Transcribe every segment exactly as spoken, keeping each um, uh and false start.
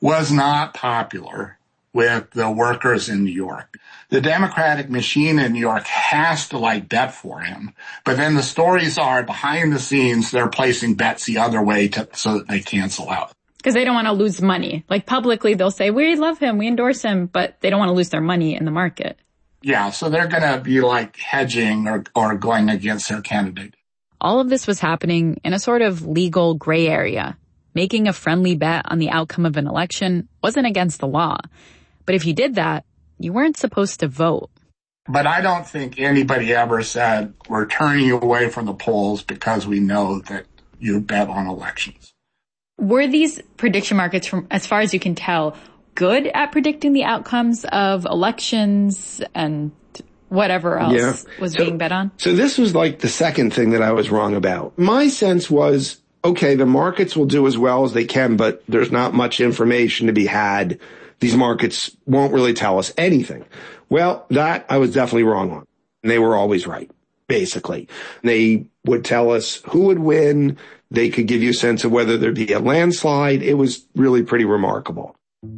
was not popular with the workers in New York. The Democratic machine in New York has to like bet for him. But then the stories are behind the scenes, they're placing bets the other way to, so that they cancel out. Because they don't want to lose money. Like publicly, they'll say, we love him, we endorse him, but they don't want to lose their money in the market. Yeah, so they're going to be like hedging or, or going against their candidate. All of this was happening in a sort of legal gray area. Making a friendly bet on the outcome of an election wasn't against the law. But if you did that, you weren't supposed to vote. But I don't think anybody ever said, we're turning you away from the polls because we know that you bet on elections. Were these prediction markets, from as far as you can tell, good at predicting the outcomes of elections and whatever else yeah. was so, being bet on? So this was like the second thing that I was wrong about. My sense was, okay, the markets will do as well as they can, but there's not much information to be had. These markets won't really tell us anything. Well, that I was definitely wrong on. And they were always right, basically. They would tell us who would win. They could give you a sense of whether there'd be a landslide. It was really pretty remarkable.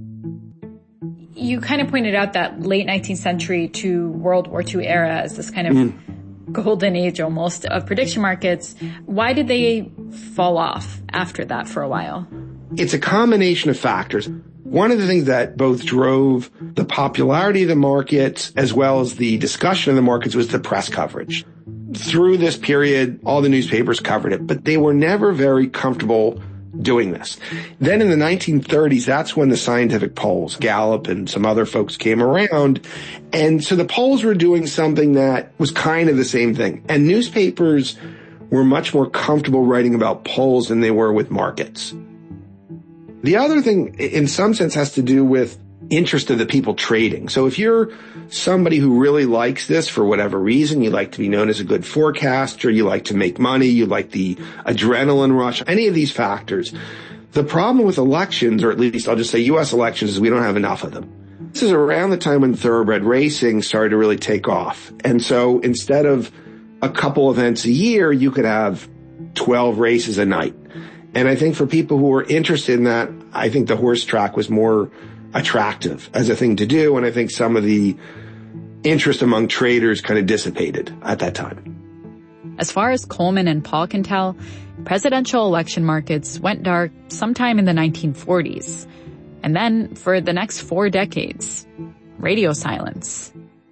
You kind of pointed out that late nineteenth century to World War Two era as this kind of mm. golden age almost of prediction markets. Why did they fall off after that for a while? It's a combination of factors. One of the things that both drove the popularity of the markets as well as the discussion of the markets was the press coverage. Through this period, all the newspapers covered it, but they were never very comfortable doing this. Then in the nineteen thirties, that's when the scientific polls, Gallup and some other folks came around. And so the polls were doing something that was kind of the same thing. And newspapers were much more comfortable writing about polls than they were with markets. The other thing, in some sense, has to do with interest of the people trading. So if you're somebody who really likes this for whatever reason, you like to be known as a good forecaster, you like to make money, you like the adrenaline rush, any of these factors. The problem with elections, or at least I'll just say U S elections, is we don't have enough of them. This is around the time when thoroughbred racing started to really take off. And so instead of a couple events a year, you could have twelve races a night. And I think for people who were interested in that, I think the horse track was more attractive as a thing to do. And I think some of the interest among traders kind of dissipated at that time. As far as Coleman and Paul can tell, presidential election markets went dark sometime in the nineteen forties. And then for the next four decades, radio silence.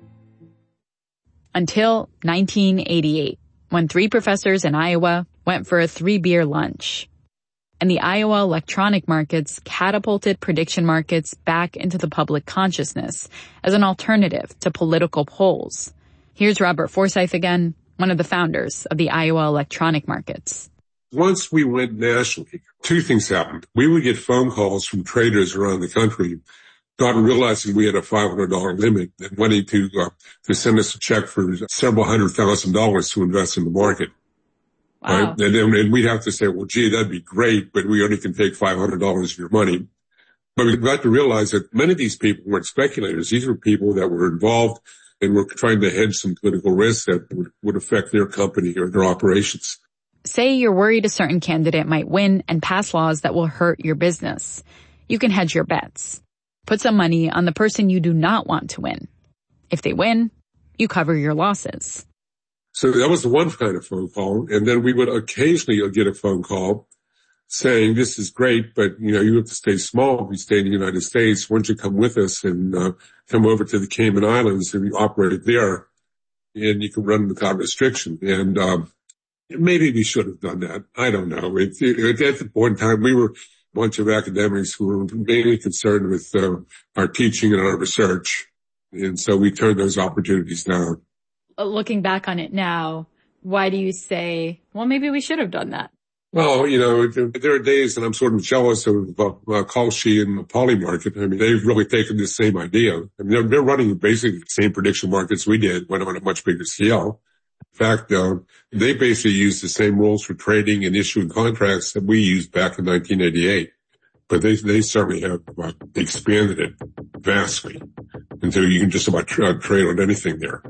Until nineteen eighty-eight, when three professors in Iowa went for a three-beer lunch. And the Iowa electronic markets catapulted prediction markets back into the public consciousness as an alternative to political polls. Here's Robert Forsythe again, one of the founders of the Iowa electronic markets. Once we went nationally, two things happened. We would get phone calls from traders around the country, not realizing we had a five hundred dollars limit and wanting to, uh, to send us a check for several hundred thousand dollars to invest in the market. Wow. Right? And then and we'd have to say, well, gee, that'd be great, but we only can take five hundred dollars of your money. But we got to realize that many of these people weren't speculators. These were people that were involved and were trying to hedge some political risks that would, would affect their company or their operations. Say you're worried a certain candidate might win and pass laws that will hurt your business. You can hedge your bets. Put some money on the person you do not want to win. If they win, you cover your losses. So that was the one kind of phone call. And then we would occasionally get a phone call saying, this is great, but, you know, you have to stay small. If you stay in the United States, why don't you come with us and uh, come over to the Cayman Islands and you operate there and you can run without restriction. And um, maybe we should have done that. I don't know. It, it, at the point in time, we were a bunch of academics who were mainly concerned with uh, our teaching and our research. And so we turned those opportunities down. Looking back on it now, why do you say, well, maybe we should have done that? Well, you know, there are days that I'm sort of jealous of uh, Kalshi and the Poly market. I mean, they've really taken this same idea. I mean, they're, they're running basically the same prediction markets we did, but on a much bigger scale. In fact, uh, they basically use the same rules for trading and issuing contracts that we used back in nineteen eighty-eight. But they, they certainly have uh, expanded it vastly until you can just about tra- trade on anything there.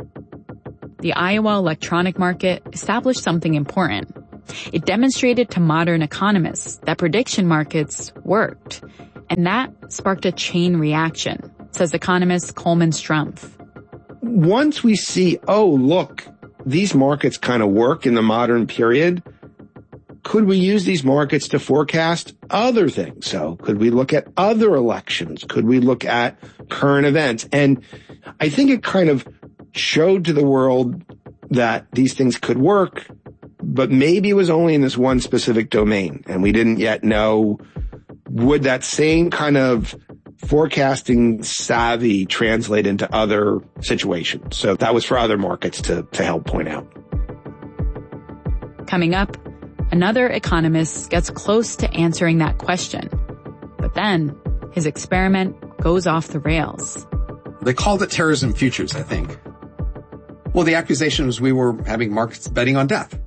The Iowa electronic market established something important. It demonstrated to modern economists that prediction markets worked. And that sparked a chain reaction, says economist Coleman Strumpf. Once we see, oh, look, these markets kind of work in the modern period, could we use these markets to forecast other things? So could we look at other elections? Could we look at current events? And I think it kind of showed to the world that these things could work, but maybe it was only in this one specific domain. And we didn't yet know, would that same kind of forecasting savvy translate into other situations? So that was for other markets to, to help point out. Coming up, another economist gets close to answering that question. But then his experiment goes off the rails. They called it terrorism futures, I think. Well, the accusation was we were having markets betting on death.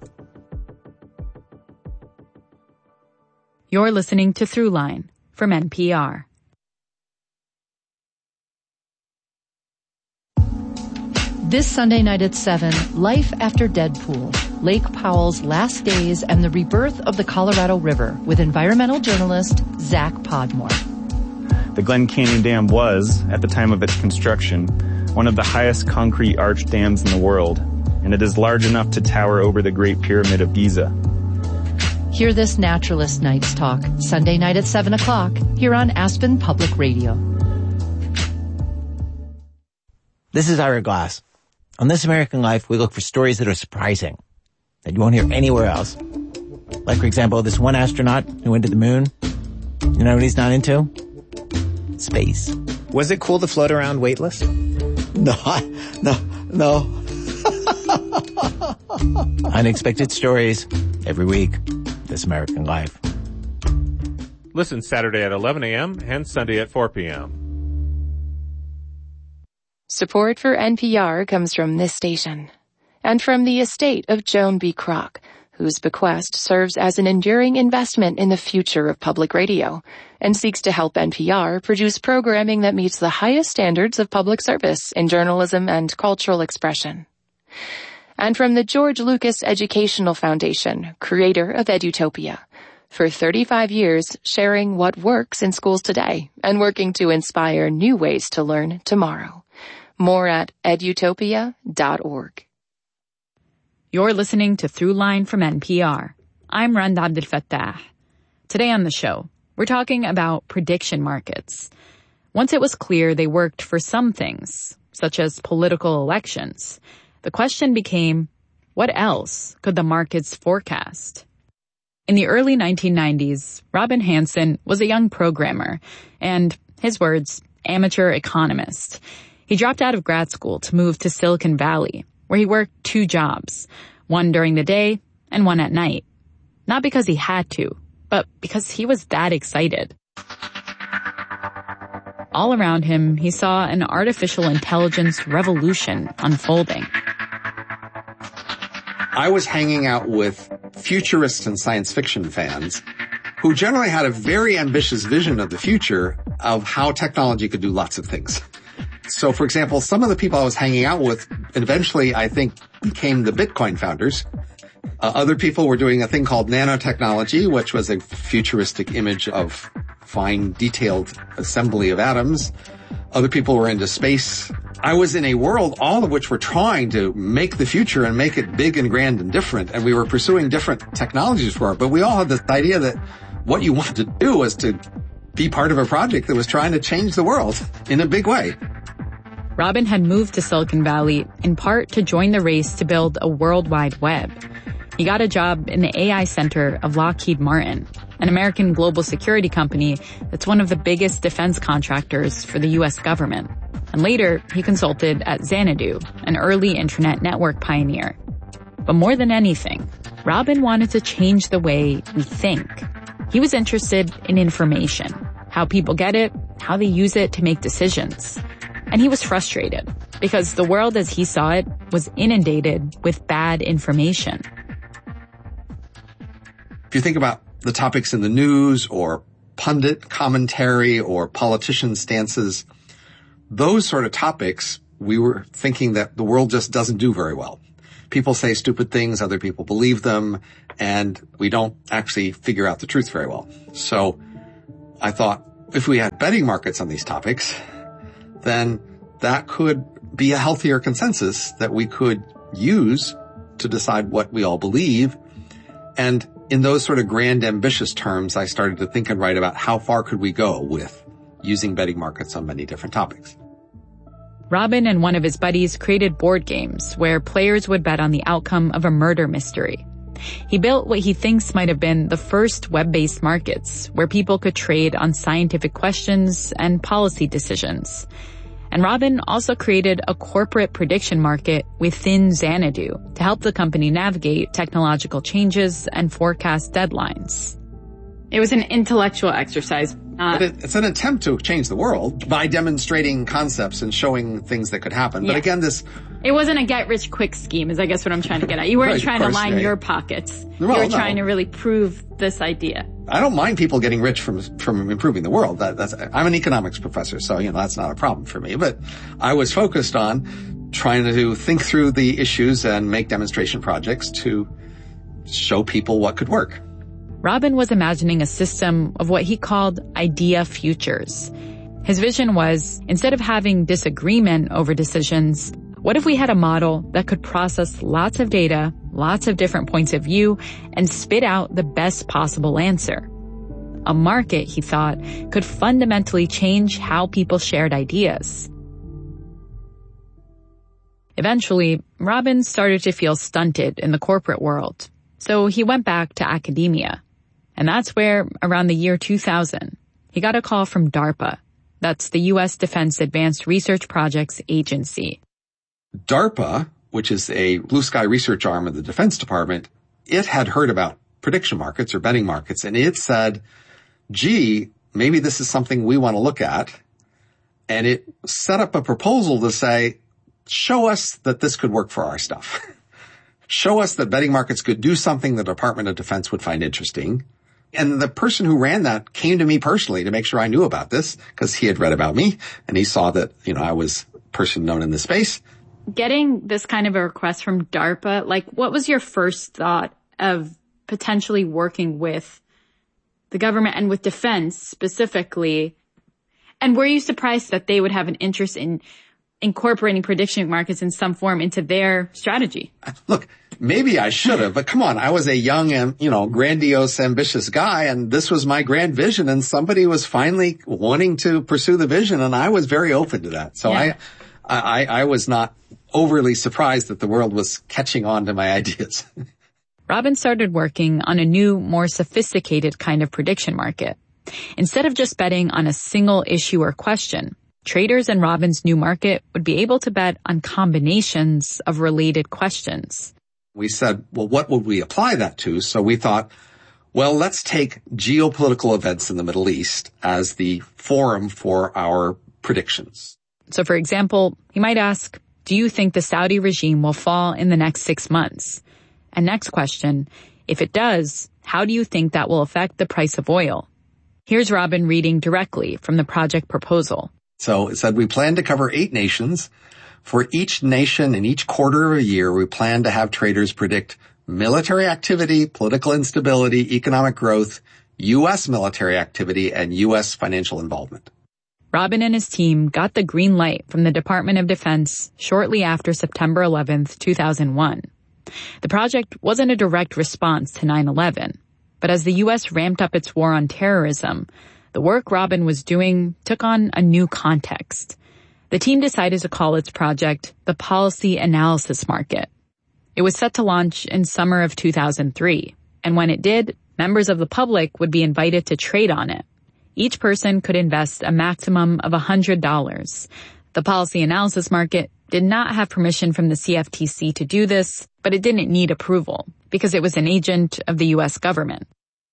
You're listening to Throughline from N P R. This Sunday night at seven, Life After Deadpool, Lake Powell's Last Days and the Rebirth of the Colorado River with environmental journalist Zach Podmore. The Glen Canyon Dam was, at the time of its construction, one of the highest concrete arch dams in the world, and it is large enough to tower over the Great Pyramid of Giza. Hear this Naturalist Nights Talk, Sunday night at seven o'clock, here on Aspen Public Radio. This is Ira Glass. On This American Life, we look for stories that are surprising, that you won't hear anywhere else. Like, for example, this one astronaut who went to the moon. You know what he's not into? Space. Was it cool to float around weightless? No, no, no. Unexpected stories every week. This American Life. Listen Saturday at eleven a.m. and Sunday at four p.m. Support for N P R comes from this station and from the estate of Joan B. Kroc, whose bequest serves as an enduring investment in the future of public radio and seeks to help N P R produce programming that meets the highest standards of public service in journalism and cultural expression. And from the George Lucas Educational Foundation, creator of Edutopia, for thirty-five years sharing what works in schools today and working to inspire new ways to learn tomorrow. More at edutopia dot org. You're listening to Throughline from N P R. I'm Rand Abdel Fattah. Today on the show, we're talking about prediction markets. Once it was clear they worked for some things, such as political elections, the question became, what else could the markets forecast? In the early nineteen nineties, Robin Hanson was a young programmer and, his words, amateur economist. He dropped out of grad school to move to Silicon Valley, where he worked two jobs, one during the day and one at night. Not because he had to, but because he was that excited. All around him, he saw an artificial intelligence revolution unfolding. I was hanging out with futurists and science fiction fans who generally had a very ambitious vision of the future of how technology could do lots of things. So, for example, some of the people I was hanging out with eventually, I think, became the Bitcoin founders. Uh, other people were doing a thing called nanotechnology, which was a futuristic image of fine, detailed assembly of atoms. Other people were into space. I was in a world, all of which were trying to make the future and make it big and grand and different. And we were pursuing different technologies for it. But we all had this idea that what you wanted to do was to be part of a project that was trying to change the world in a big way. Robin had moved to Silicon Valley in part to join the race to build a World Wide Web. He got a job in the A I center of Lockheed Martin, an American global security company that's one of the biggest defense contractors for the U S government. And later, he consulted at Xanadu, an early internet network pioneer. But more than anything, Robin wanted to change the way we think. He was interested in information, how people get it, how they use it to make decisions. And he was frustrated because the world as he saw it was inundated with bad information. If you think about the topics in the news or pundit commentary or politician stances, those sort of topics, we were thinking that the world just doesn't do very well. People say stupid things, other people believe them, and we don't actually figure out the truth very well. So I thought, If we had betting markets on these topics, then that could be a healthier consensus that we could use to decide what we all believe. And in those sort of grand, ambitious terms, I started to think and write about how far could we go with using betting markets on many different topics. Robin and one of his buddies created board games where players would bet on the outcome of a murder mystery. He built what he thinks might have been the first web-based markets where people could trade on scientific questions and policy decisions. And Robin also created a corporate prediction market within Xanadu to help the company navigate technological changes and forecast deadlines. It was an intellectual exercise. Uh, but it, it's an attempt to change the world by demonstrating concepts and showing things that could happen. Yeah. But again, this... It wasn't a get-rich-quick scheme, is I guess what I'm trying to get at. You weren't right, trying course, to line yeah, your yeah. pockets. Well, you were no. trying to really prove this idea. I don't mind people getting rich from from improving the world. That, that's I'm an economics professor, so you know that's not a problem for me. But I was focused on trying to think through the issues and make demonstration projects to show people what could work. Robin was imagining a system of what he called idea futures. His vision was, instead of having disagreement over decisions, what if we had a model that could process lots of data, lots of different points of view, and spit out the best possible answer? A market, he thought, could fundamentally change how people shared ideas. Eventually, Robin started to feel stunted in the corporate world, so he went back to academia. And that's where, around the year two thousand, he got a call from DARPA. That's the U S Defense Advanced Research Projects Agency. DARPA, which is a blue sky research arm of the Defense Department, it had heard about prediction markets or betting markets, and it said, gee, maybe this is something we want to look at. And it set up a proposal to say, show us that this could work for our stuff. Show us that betting markets could do something the Department of Defense would find interesting. And the person who ran that came to me personally to make sure I knew about this, because he had read about me and he saw that, you know, I was a person known in the space. Getting this kind of a request from DARPA, like, what was your first thought of potentially working with the government and with defense specifically? And were you surprised that they would have an interest in incorporating prediction markets in some form into their strategy? Look, maybe I should have, but come on, I was a young and, you know, grandiose, ambitious guy, and this was my grand vision, and somebody was finally wanting to pursue the vision, and I was very open to that. So yeah. I, I, I was not overly surprised that the world was catching on to my ideas. Robin started working on a new, more sophisticated kind of prediction market. Instead of just betting on a single issue or question, traders in Robin's new market would be able to bet on combinations of related questions. We said, well, what would we apply that to? So we thought, well, let's take geopolitical events in the Middle East as the forum for our predictions. So, for example, he might ask, do you think the Saudi regime will fall in the next six months? And next question, if it does, how do you think that will affect the price of oil? Here's Robin reading directly from the project proposal. So it said, we plan to cover eight nations. For each nation in each quarter of a year, we plan to have traders predict military activity, political instability, economic growth, U S military activity, and U S financial involvement. Robin and his team got the green light from the Department of Defense shortly after September eleventh, two thousand one. The project wasn't a direct response to nine eleven, but as the U S ramped up its war on terrorism, the work Robin was doing took on a new context. The team decided to call its project the Policy Analysis Market. It was set to launch in summer of two thousand three, and when it did, members of the public would be invited to trade on it. Each person could invest a maximum of one hundred dollars. The Policy Analysis Market did not have permission from the C F T C to do this, but it didn't need approval because it was an agent of the U S government.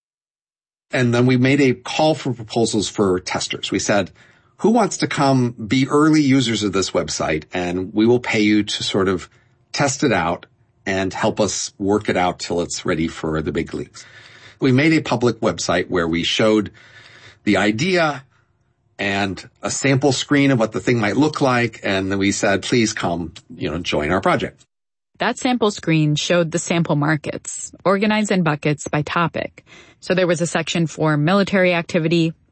And then we made a call for proposals for testers. We said, who wants to come be early users of this website, and we will pay you to sort of test it out and help us work it out till it's ready for the big leagues. We made a public website where we showed the idea and a sample screen of what the thing might look like, and then we said, please come, you know, join our project. That sample screen showed the sample markets, organized in buckets by topic. So there was a section for military activity,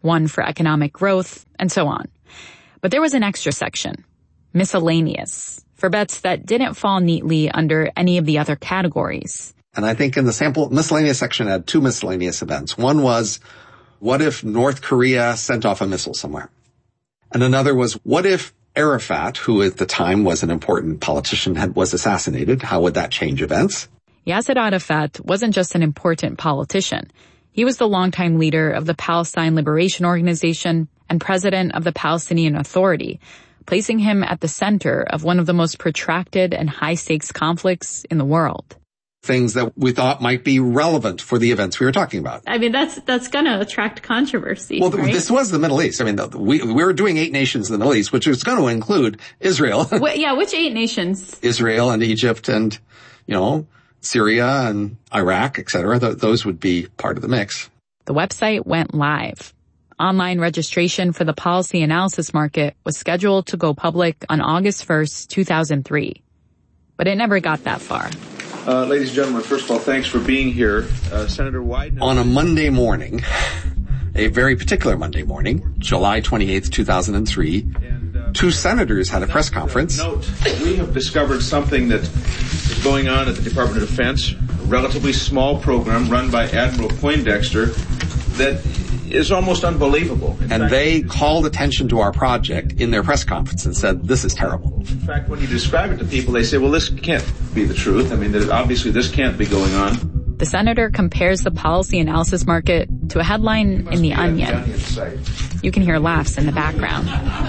one for economic growth, and so on. But there was an extra section, miscellaneous, for bets that didn't fall neatly under any of the other categories. And I think in the sample miscellaneous section had two miscellaneous events. One was, what if North Korea sent off a missile somewhere? And another was, what if Arafat, who at the time was an important politician, had, was assassinated? How would that change events? Yasser Arafat wasn't just an important politician. He was the longtime leader of the Palestine Liberation Organization and president of the Palestinian Authority, placing him at the center of one of the most protracted and high-stakes conflicts in the world. Things that we thought might be relevant for the events we were talking about. I mean, that's that's going to attract controversy, Well, right? This was the Middle East. I mean, the, we, we were doing eight nations in the Middle East, which was going to include Israel. Wh- yeah, which eight nations? Israel and Egypt and, you know, Syria and Iraq, et cetera. Th- those would be part of the mix. The website went live. Online registration for the policy analysis market was scheduled to go public on August first, two thousand three. But it never got that far. Uh, ladies and gentlemen, first of all, thanks for being here. Uh, Senator Wyden. On a Monday morning, a very particular Monday morning, July twenty-eighth, two thousand three, and, uh, two senators had a press conference. Note, we have discovered something that is going on at the Department of Defense, a relatively small program run by Admiral Poindexter that is almost unbelievable. In and fact, they called attention to our project in their press conference and said, this is terrible. In fact, when you describe it to people, they say, well, this can't be the truth. I mean, that obviously this can't be going on. The senator compares the policy analysis market to a headline in The Onion. The Onion site. You can hear laughs in the background.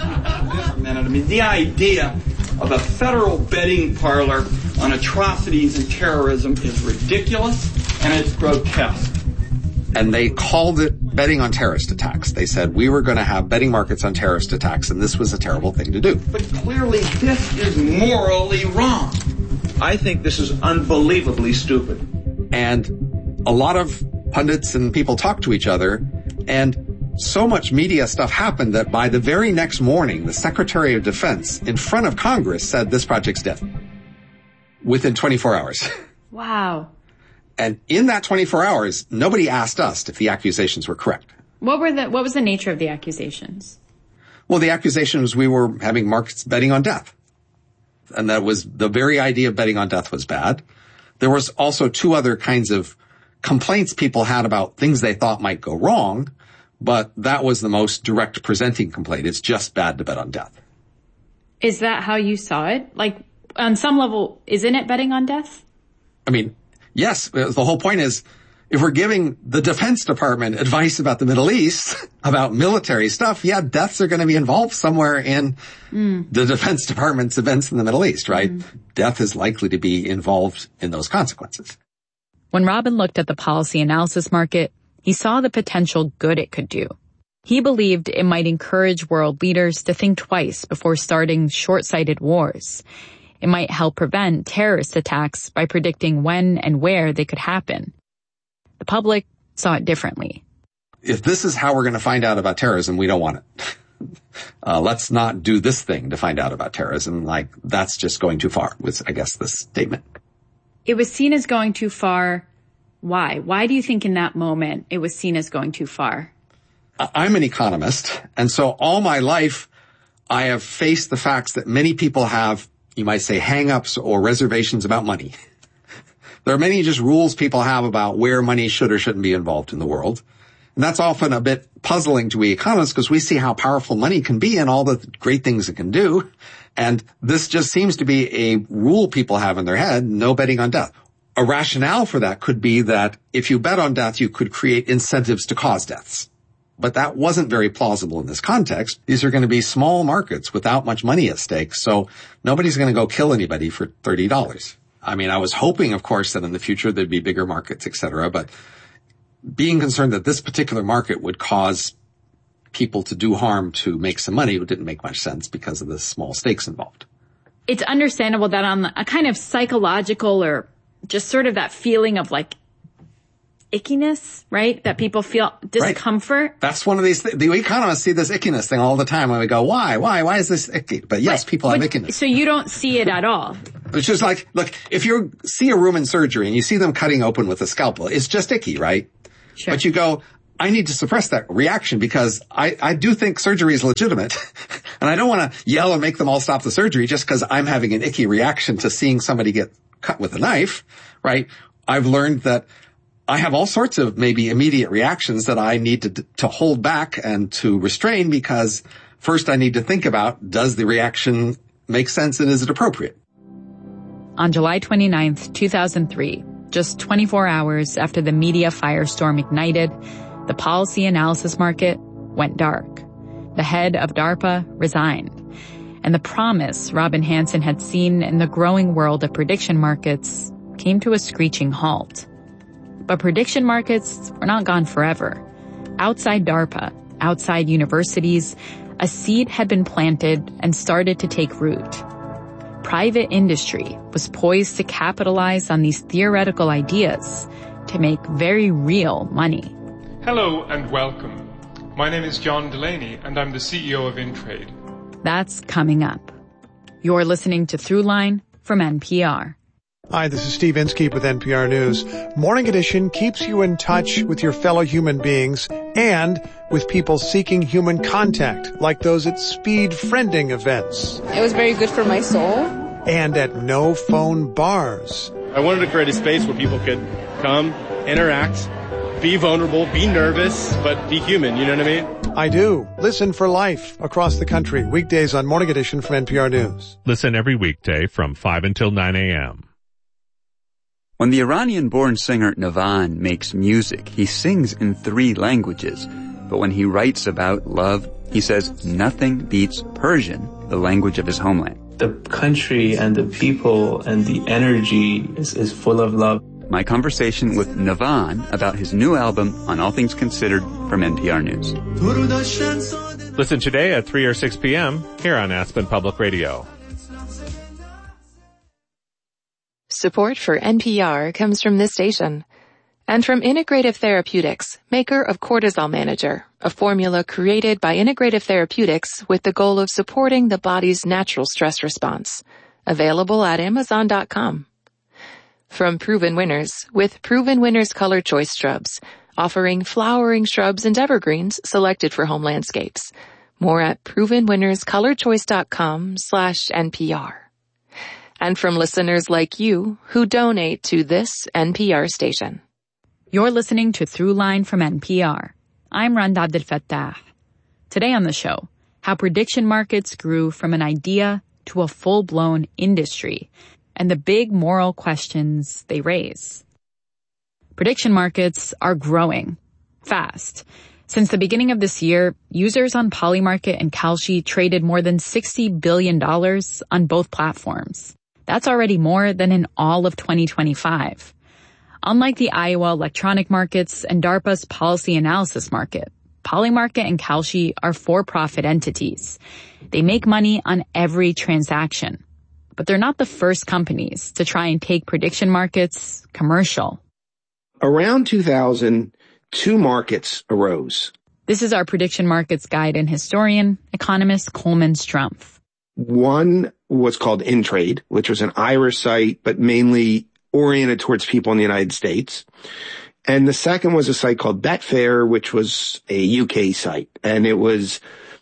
I mean, the idea of a federal betting parlor on atrocities and terrorism is ridiculous and it's grotesque. And they called it betting on terrorist attacks. They said we were going to have betting markets on terrorist attacks, and this was a terrible thing to do. But clearly this is morally wrong. I think this is unbelievably stupid. And a lot of pundits and people talked to each other, and so much media stuff happened that by the very next morning, the Secretary of Defense in front of Congress said this project's dead. Within twenty-four hours. Wow. And in that twenty-four hours, nobody asked us if the accusations were correct. What were the, what was the nature of the accusations? Well, the accusation was we were having markets betting on death. And that was the very idea of betting on death was bad. There was also two other kinds of complaints people had about things they thought might go wrong, but that was the most direct presenting complaint. It's just bad to bet on death. Is that how you saw it? Like, on some level, isn't it betting on death? I mean, yes, the whole point is, if we're giving the Defense Department advice about the Middle East, about military stuff, yeah, deaths are going to be involved somewhere in mm. the Defense Department's events in the Middle East, right? Mm. Death is likely to be involved in those consequences. When Robin looked at the policy analysis market, he saw the potential good it could do. He believed it might encourage world leaders to think twice before starting short-sighted wars. It might help prevent terrorist attacks by predicting when and where they could happen. The public saw it differently. If this is how we're going to find out about terrorism, we don't want it. uh, let's not do this thing to find out about terrorism. Like, that's just going too far, was, I guess, the statement. It was seen as going too far. Why? Why do you think in that moment it was seen as going too far? I'm an economist, and so all my life I have faced the facts that many people have, you might say, hang-ups or reservations about money. There are many just rules people have about where money should or shouldn't be involved in the world. And that's often a bit puzzling to we economists because we see how powerful money can be and all the great things it can do. And this just seems to be a rule people have in their head, no betting on death. A rationale for that could be that if you bet on death, you could create incentives to cause deaths. But that wasn't very plausible in this context. These are going to be small markets without much money at stake, so nobody's going to go kill anybody for thirty dollars. I mean, I was hoping, of course, that in the future there'd be bigger markets, et cetera, but being concerned that this particular market would cause people to do harm to make some money didn't make much sense because of the small stakes involved. It's understandable that on a kind of psychological or just sort of that feeling of like ickiness, right? That people feel discomfort. Right. That's one of these, th- the economists see this ickiness thing all the time when we go, why, why, why is this icky? But yes, but, people have but, ickiness. So you don't see it at all. It's just like, look, if you see a room in surgery and you see them cutting open with a scalpel, it's just icky, right? Sure. But you go, I need to suppress that reaction because I, I do think surgery is legitimate. And I don't want to yell and make them all stop the surgery just because I'm having an icky reaction to seeing somebody get cut with a knife, right? I've learned that I have all sorts of maybe immediate reactions that I need to, to hold back and to restrain because first I need to think about, does the reaction make sense and is it appropriate? On July twenty-ninth, two thousand three, just twenty-four hours after the media firestorm ignited, the policy analysis market went dark. The head of DARPA resigned. And the promise Robin Hanson had seen in the growing world of prediction markets came to a screeching halt. But prediction markets were not gone forever. Outside DARPA, outside universities, a seed had been planted and started to take root. Private industry was poised to capitalize on these theoretical ideas to make very real money. Hello and welcome. My name is John Delaney and I'm the C E O of InTrade. That's coming up. You're listening to Throughline from N P R. Hi, this is Steve Inskeep with N P R News. Morning Edition keeps you in touch with your fellow human beings and with people seeking human contact, like those at speed friending events. It was very good for my soul. And at no phone bars. I wanted to create a space where people could come, interact, be vulnerable, be nervous, but be human, you know what I mean? I do. Listen for life across the country. Weekdays on Morning Edition from N P R News. Listen every weekday from five until nine a.m. When the Iranian-born singer Navan makes music, he sings in three languages. But when he writes about love, he says nothing beats Persian, the language of his homeland. The country and the people and the energy is, is full of love. My conversation with Navan about his new album, On All Things Considered, from N P R News. Listen today at three or six p.m. here on Aspen Public Radio. Support for N P R comes from this station and from Integrative Therapeutics, maker of Cortisol Manager, a formula created by Integrative Therapeutics with the goal of supporting the body's natural stress response. Available at amazon dot com. From Proven Winners, with Proven Winners Color Choice Shrubs, offering flowering shrubs and evergreens selected for home landscapes. More at proven winners color choice dot com slash N P R. And from listeners like you who donate to this N P R station. You're listening to Throughline from N P R. I'm Randa Abdel Fattah. Today on the show, how prediction markets grew from an idea to a full-blown industry, and the big moral questions they raise. Prediction markets are growing fast. Since the beginning of this year, users on Polymarket and Kalshi traded more than sixty billion dollars on both platforms. That's already more than in all of twenty twenty-five. Unlike the Iowa electronic markets and DARPA's policy analysis market, Polymarket and Kalshi are for-profit entities. They make money on every transaction. But they're not the first companies to try and take prediction markets commercial. Around two thousand, two markets arose. This is our prediction markets guide and historian, economist Coleman Strumpf. One was called InTrade, which was an Irish site, but mainly oriented towards people in the United States. And the second was a site called Betfair, which was a U K site, and it was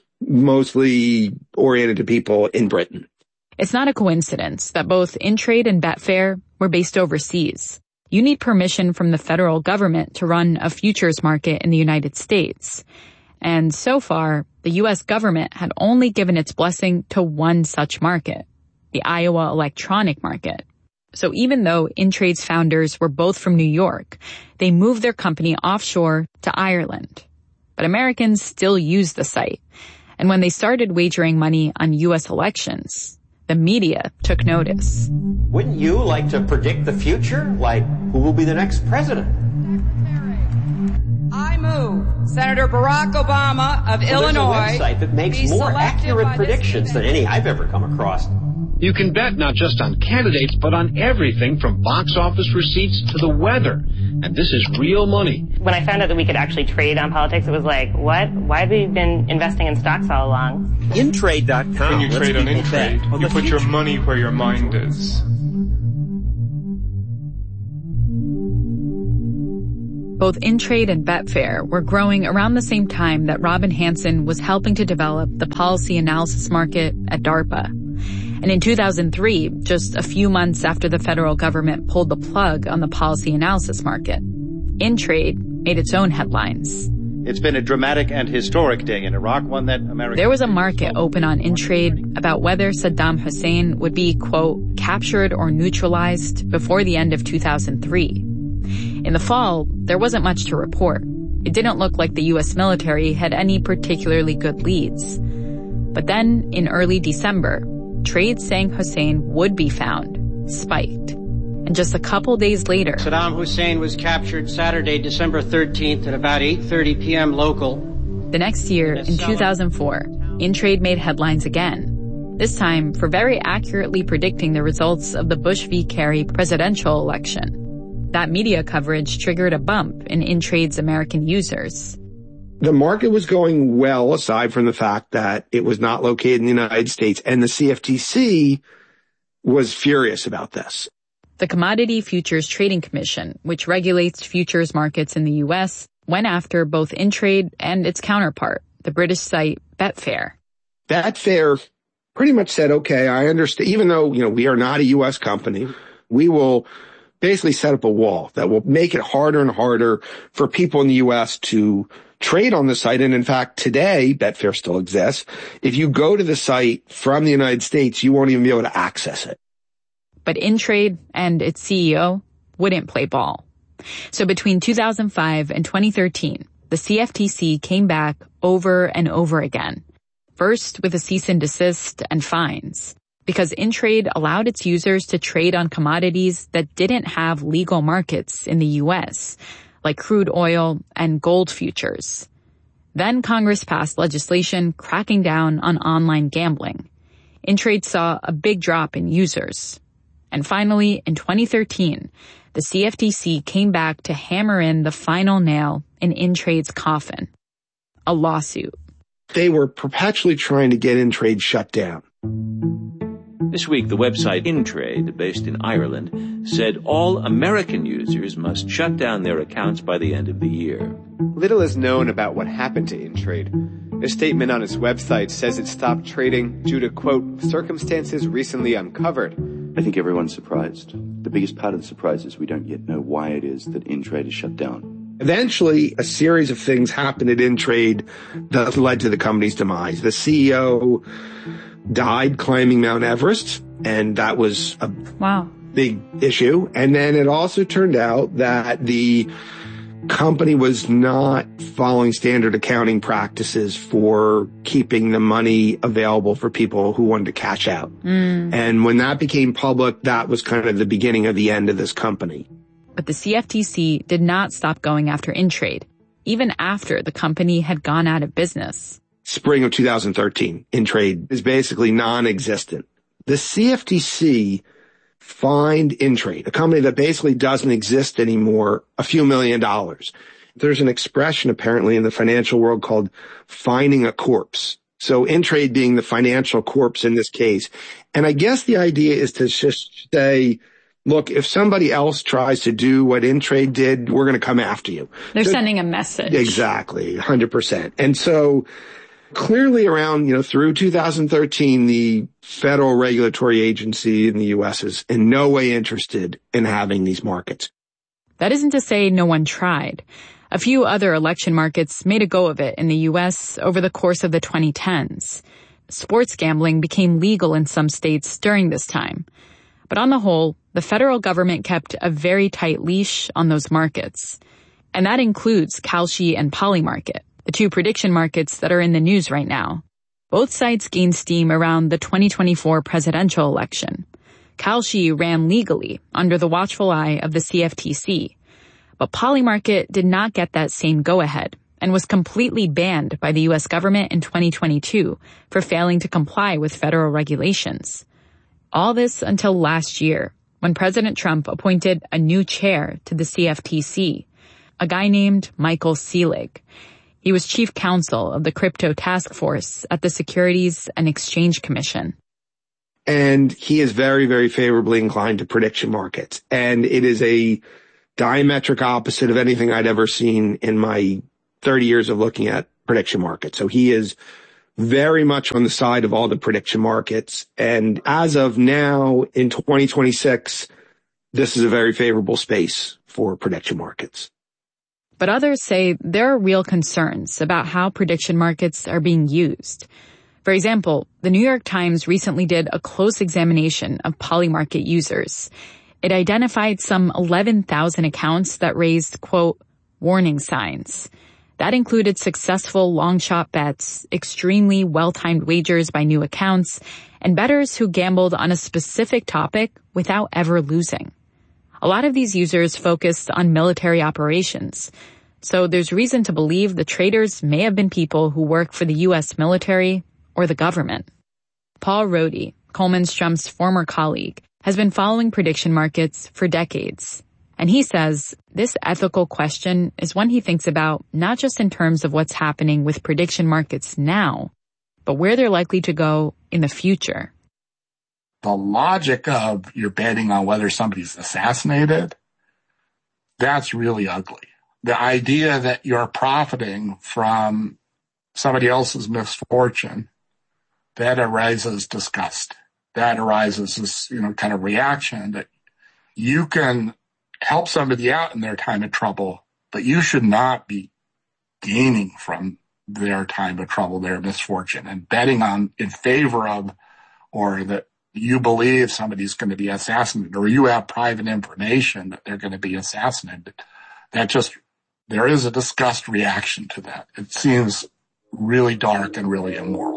mostly oriented to people in Britain. It's not a coincidence that both InTrade and Betfair were based overseas. You need permission from the federal government to run a futures market in the United States. And so far, the U S government had only given its blessing to one such market, the Iowa electronic market. So even though InTrade's founders were both from New York, they moved their company offshore to Ireland. But Americans still use the site. And when they started wagering money on U S elections, the media took notice. Wouldn't you like to predict the future? Like, who will be the next president? I move Senator Barack Obama of well, Illinois. There's a website that makes more accurate predictions than any I've ever come across. You can bet not just on candidates, but on everything from box office receipts to the weather. And this is real money. When I found out that we could actually trade on politics, it was like, what? Why have we been investing in stocks all along? Intrade dot com. When you trade on Intrade, on you put future. your money where your mind is. Both Intrade and Betfair were growing around the same time that Robin Hanson was helping to develop the policy analysis market at DARPA. And in two thousand three, just a few months after the federal government pulled the plug on the policy analysis market, Intrade made its own headlines. It's been a dramatic and historic day in Iraq, one that America... There was a market open on Intrade about whether Saddam Hussein would be, quote, captured or neutralized before the end of two thousand three. In the fall, there wasn't much to report. It didn't look like the U S military had any particularly good leads. But then, in early December, trades saying Hussein would be found spiked. And just a couple days later, Saddam Hussein was captured Saturday, December thirteenth at about eight thirty p.m. local. The next year, in two thousand four, Intrade made headlines again. This time for very accurately predicting the results of the Bush v. Kerry presidential election. That media coverage triggered a bump in Intrade's American users. The market was going well, aside from the fact that it was not located in the United States, and the C F T C was furious about this. The Commodity Futures Trading Commission, which regulates futures markets in the U S, went after both Intrade and its counterpart, the British site Betfair. Betfair pretty much said, okay, I understand, even though, you know, we are not a U S company, we will basically set up a wall that will make it harder and harder for people in the U S to trade on the site. And in fact, today, Betfair still exists. If you go to the site from the United States, you won't even be able to access it. But Intrade and its C E O wouldn't play ball. So between two thousand five and twenty thirteen, the C F T C came back over and over again. First with a cease and desist and fines, because Intrade allowed its users to trade on commodities that didn't have legal markets in the U S, like crude oil and gold futures. Then Congress passed legislation cracking down on online gambling. Intrade saw a big drop in users. And finally, in twenty thirteen, the C F T C came back to hammer in the final nail in Intrade's coffin. A lawsuit. They were perpetually trying to get Intrade shut down. This week, the website Intrade, based in Ireland, said all American users must shut down their accounts by the end of the year. Little is known about what happened to Intrade. A statement on its website says it stopped trading due to, quote, circumstances recently uncovered. I think everyone's surprised. The biggest part of the surprise is we don't yet know why it is that Intrade is shut down. Eventually, a series of things happened at Intrade that led to the company's demise. The C E O died climbing Mount Everest, and that was a wow. big issue. And then it also turned out that the company was not following standard accounting practices for keeping the money available for people who wanted to cash out. Mm. And when that became public, that was kind of the beginning of the end of this company. But the C F T C did not stop going after Intrade, even after the company had gone out of business. Spring of two thousand thirteen, Intrade is basically non-existent. The C F T C fined Intrade, a company that basically doesn't exist anymore, a few million dollars. There's an expression apparently in the financial world called fining a corpse. So Intrade being the financial corpse in this case. And I guess the idea is to just say, look, if somebody else tries to do what Intrade did, we're going to come after you. They're so, sending a message. Exactly, one hundred percent. And so clearly around, you know, through two thousand thirteen, the federal regulatory agency in the U S is in no way interested in having these markets. That isn't to say no one tried. A few other election markets made a go of it in the U S over the course of the twenty tens. Sports gambling became legal in some states during this time. But on the whole, the federal government kept a very tight leash on those markets. And that includes Kalshi and Polymarket, the two prediction markets that are in the news right now. Both sites gained steam around the twenty twenty-four presidential election. Kalshi ran legally under the watchful eye of the C F T C. But Polymarket did not get that same go-ahead and was completely banned by the U S government in twenty twenty-two for failing to comply with federal regulations. All this until last year, when President Trump appointed a new chair to the C F T C, a guy named Michael Selig. He was chief counsel of the crypto task force at the Securities and Exchange Commission. And he is very, very favorably inclined to prediction markets. And it is a diametric opposite of anything I'd ever seen in my thirty years of looking at prediction markets. So he is very much on the side of all the prediction markets. And as of now, in twenty twenty-six, this is a very favorable space for prediction markets. But others say there are real concerns about how prediction markets are being used. For example, the New York Times recently did a close examination of Polymarket users. It identified some eleven thousand accounts that raised, quote, warning signs. That included successful long shot bets, extremely well-timed wagers by new accounts, and bettors who gambled on a specific topic without ever losing. A lot of these users focused on military operations, so there's reason to believe the traders may have been people who work for the U S military or the government. Paul Rohde, Coleman Strum's former colleague, has been following prediction markets for decades. And he says this ethical question is one he thinks about not just in terms of what's happening with prediction markets now, but where they're likely to go in the future. The logic of you're betting on whether somebody's assassinated, that's really ugly. The idea that you're profiting from somebody else's misfortune, that arises disgust. That arises this, you know, kind of reaction that you can help somebody out in their time of trouble, but you should not be gaining from their time of trouble, their misfortune, and betting on in favor of, or that you believe somebody's going to be assassinated, or you have private information that they're going to be assassinated. That just, there is a disgust reaction to that. It seems really dark and really immoral.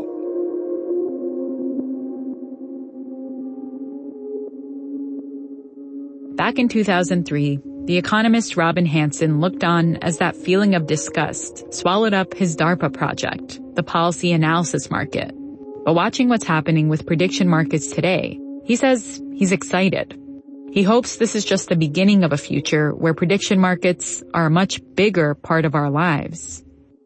Back in two thousand three, the economist Robin Hanson looked on as that feeling of disgust swallowed up his DARPA project, the policy analysis market. But watching what's happening with prediction markets today, he says he's excited. He hopes this is just the beginning of a future where prediction markets are a much bigger part of our lives.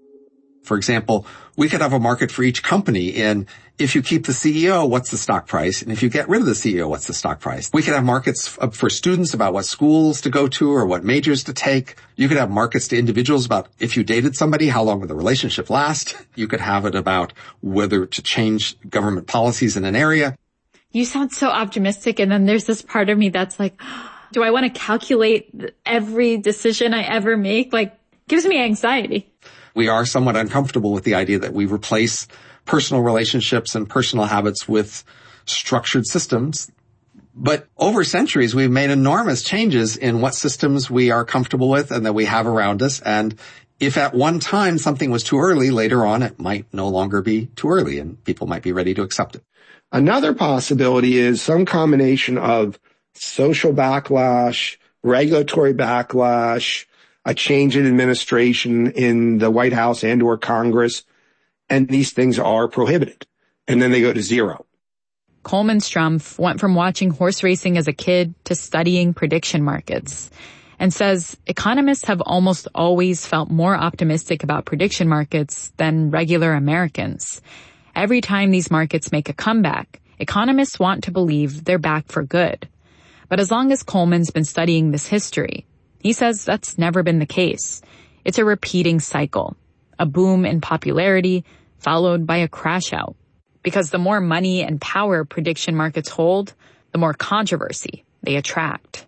For example, we could have a market for each company in if you keep the C E O, what's the stock price? And if you get rid of the C E O, what's the stock price? We could have markets for students about what schools to go to or what majors to take. You could have markets to individuals about if you dated somebody, how long would the relationship last? You could have it about whether to change government policies in an area. You sound so optimistic, and then there's this part of me that's like, do I want to calculate every decision I ever make? Like, gives me anxiety. We are somewhat uncomfortable with the idea that we replace personal relationships and personal habits with structured systems. But over centuries, we've made enormous changes in what systems we are comfortable with and that we have around us. And if at one time something was too early, later on it might no longer be too early and people might be ready to accept it. Another possibility is some combination of social backlash, regulatory backlash, a change in administration in the White House and or Congress, and these things are prohibited. And then they go to zero. Coleman Strumpf went from watching horse racing as a kid to studying prediction markets and says economists have almost always felt more optimistic about prediction markets than regular Americans. Every time these markets make a comeback, economists want to believe they're back for good. But as long as Coleman's been studying this history, he says that's never been the case. It's a repeating cycle, a boom in popularity followed by a crash out. Because the more money and power prediction markets hold, the more controversy they attract.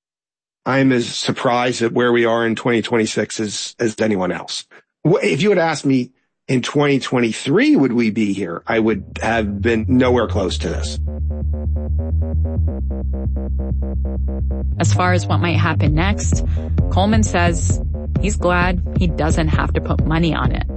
I'm as surprised at where we are in twenty twenty-six as, as anyone else. If you had asked me in twenty twenty-three, would we be here? I would have been nowhere close to this. As far as what might happen next, Coleman says he's glad he doesn't have to put money on it.